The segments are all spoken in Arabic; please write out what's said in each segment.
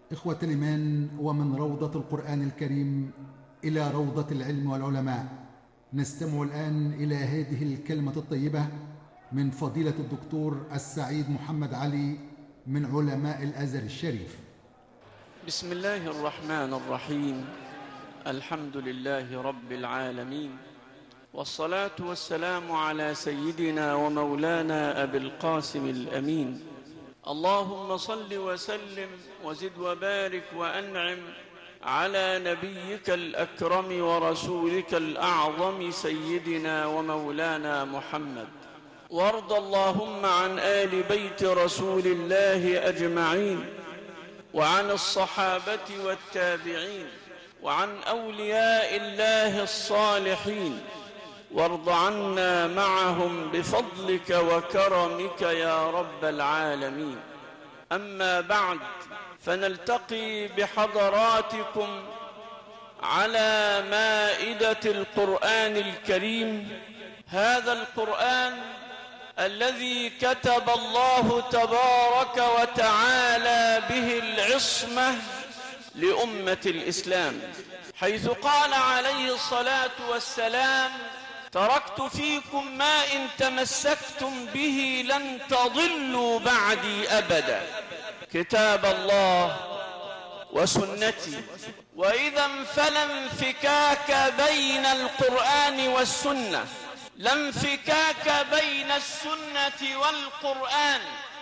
إخوة الإيمان، ومن روضة القرآن الكريم إلى روضة العلم والعلماء، نستمع الآن إلى هذه الكلمة الطيبة من فضيلة الدكتور السعيد محمد علي من علماء الأزهر الشريف. بسم الله الرحمن الرحيم. الحمد لله رب العالمين، والصلاة والسلام على سيدنا ومولانا أبي القاسم الأمين. اللهم صل وسلم وزد وبارك وأنعم على نبيك الأكرم ورسولك الأعظم سيدنا ومولانا محمد، وارض اللهم عن آل بيت رسول الله أجمعين، وعن الصحابة والتابعين، وعن أولياء الله الصالحين، وارض عنا معهم بفضلك وكرمك يا رب العالمين. أما بعد، فنلتقي بحضراتكم على مائدة القرآن الكريم، هذا القرآن الذي كتب الله تبارك وتعالى به العصمة لأمة الإسلام، حيث قال عليه الصلاة والسلام: تركت فيكم ما إن تمسكتم به لن تضلوا بعدي أبدا، كتاب الله وسنتي. وإذا فلا انفكاك بين القرآن والسنة، لا انفكاك بين السنة والقرآن،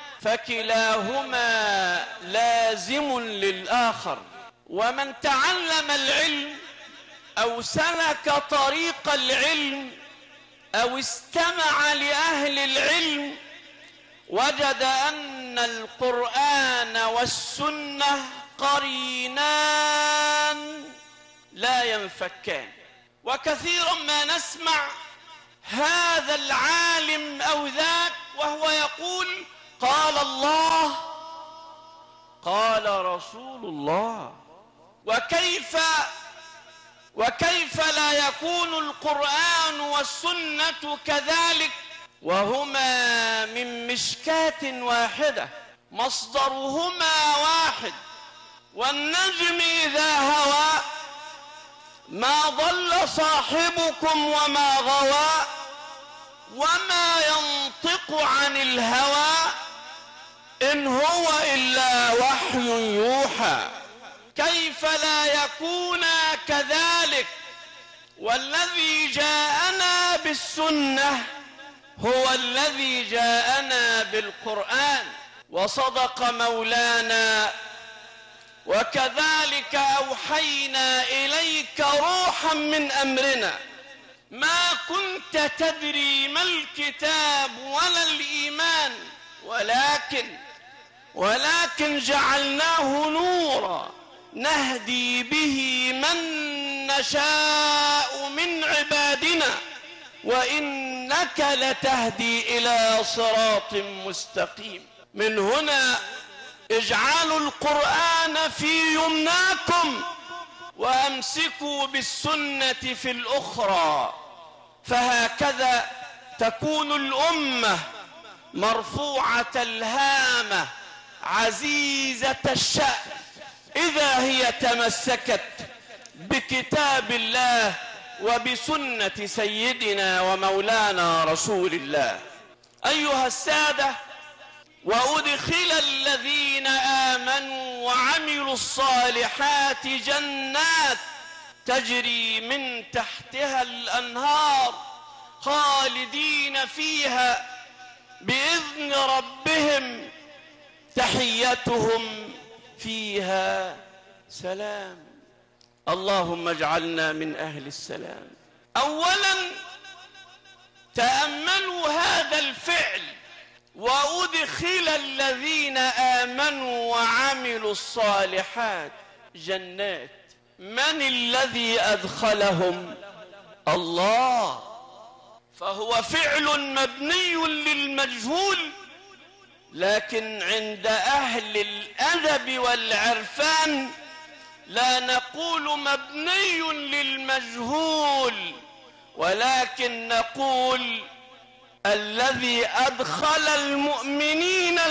فكلاهما لازم للآخر. ومن تعلم العلم أو سلك طريق العلم أو استمع لأهل العلم وجد أن القرآن والسنة قرينان لا ينفكان. وكثيرا ما نسمع هذا العالم أو ذاك وهو يقول: قال الله، قال رسول الله. وكيف لا يكون القرآن والسنة كذلك وهما من مشكاة واحدة، مصدرهما واحد؟ والنجم إذا هوى ما ضل صاحبكم وما غوى، وما ينطق عن الهوى إن هو إلا وحي يوحى. كيف لا يكون كذلك والذي جاءنا بالسنة هو الذي جاءنا بالقرآن؟ وصدق مولانا: وكذلك أوحينا إليك روحا من أمرنا ما كنت تدري ما الكتاب ولا الإيمان ولكن جعلناه نورا نهدي به من نشاء من عبادنا وإنك لتهدي إلى صراط مستقيم. من هنا اجعلوا القرآن في يمناكم وأمسكوا بالسنة في الأخرى، فهكذا تكون الأمة مرفوعة الهامة عزيزة الشأن إذا هي تمسكت بكتاب الله وبسنة سيدنا ومولانا رسول الله. أيها السادة، وأدخل الذين آمنوا وعملوا الصالحات جنات تجري من تحتها الأنهار خالدين فيها بإذن ربهم تحيتهم فيها سلام. اللهم اجعلنا من أهل السلام. أولا تأملوا هذا الفعل: وأدخل الذين آمنوا وعملوا الصالحات جنات. من الذي أدخلهم؟ الله. فهو فعل مبني للمجهول، لكن عند أهل الأدب والعرفان لا نقول مبني للمجهول، ولكن نقول الذي أدخل المؤمنين